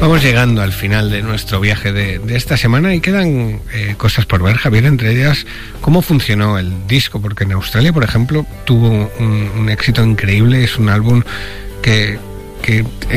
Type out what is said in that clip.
Vamos llegando al final de nuestro viaje de esta semana y quedan cosas por ver, Javier, entre ellas cómo funcionó el disco, porque en Australia, por ejemplo, tuvo un éxito increíble. Es un álbum que